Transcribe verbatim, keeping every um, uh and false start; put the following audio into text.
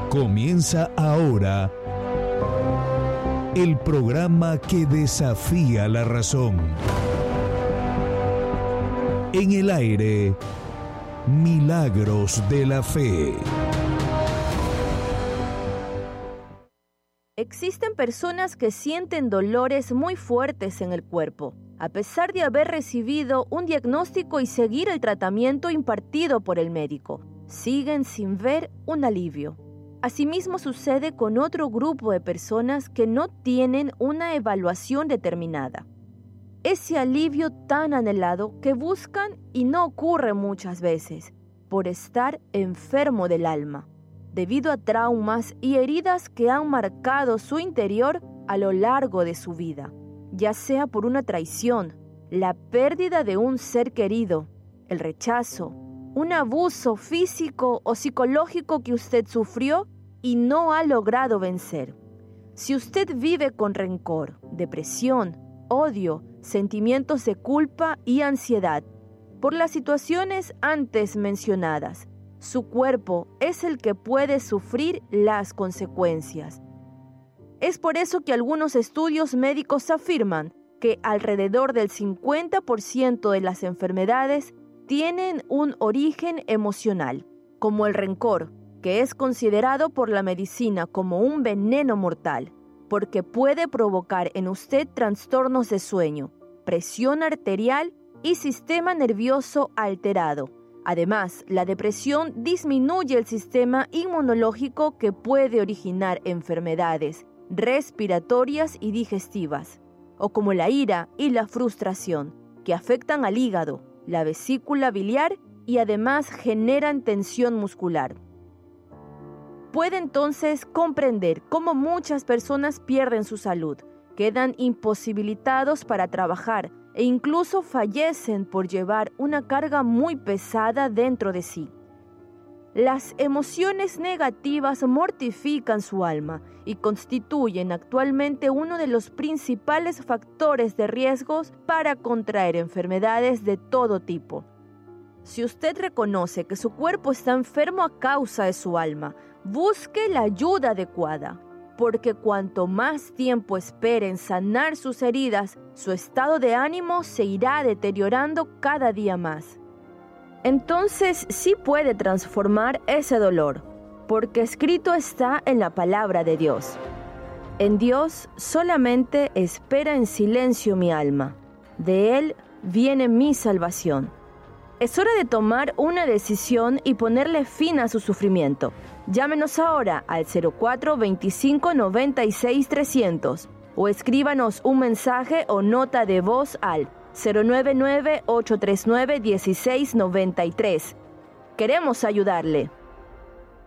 Comienza ahora el programa que desafía la razón. En el aire, Milagros de la Fe. Existen personas que sienten dolores muy fuertes en el cuerpo, a pesar de haber recibido un diagnóstico y seguir el tratamiento impartido por el médico. Siguen sin ver un alivio. Asimismo sucede con otro grupo de personas que no tienen una evaluación determinada. Ese alivio tan anhelado que buscan y no ocurre muchas veces por estar enfermo del alma, debido a traumas y heridas que han marcado su interior a lo largo de su vida, ya sea por una traición, la pérdida de un ser querido, el rechazo, un abuso físico o psicológico que usted sufrió y no ha logrado vencer. Si usted vive con rencor, depresión, odio, sentimientos de culpa y ansiedad por las situaciones antes mencionadas, su cuerpo es el que puede sufrir las consecuencias. Es por eso que algunos estudios médicos afirman que alrededor del cincuenta por ciento de las enfermedades tienen un origen emocional, como el rencor, que es considerado por la medicina como un veneno mortal, porque puede provocar en usted trastornos de sueño, presión arterial y sistema nervioso alterado. Además, la depresión disminuye el sistema inmunológico que puede originar enfermedades respiratorias y digestivas, o como la ira y la frustración, que afectan al hígado, la vesícula biliar y además generan tensión muscular. Puede entonces comprender cómo muchas personas pierden su salud, quedan imposibilitados para trabajar e incluso fallecen por llevar una carga muy pesada dentro de sí. Las emociones negativas mortifican su alma y constituyen actualmente uno de los principales factores de riesgos para contraer enfermedades de todo tipo. Si usted reconoce que su cuerpo está enfermo a causa de su alma, busque la ayuda adecuada, porque cuanto más tiempo espere en sanar sus heridas, su estado de ánimo se irá deteriorando cada día más. Entonces sí puede transformar ese dolor, porque escrito está en la palabra de Dios. En Dios solamente espera en silencio mi alma, de Él viene mi salvación. Es hora de tomar una decisión y ponerle fin a su sufrimiento. Llámenos ahora al cero cuatro veinticinco noventa y seis trescientos o escríbanos un mensaje o nota de voz al cero nueve nueve ocho tres nueve uno seis nueve tres. Queremos ayudarle.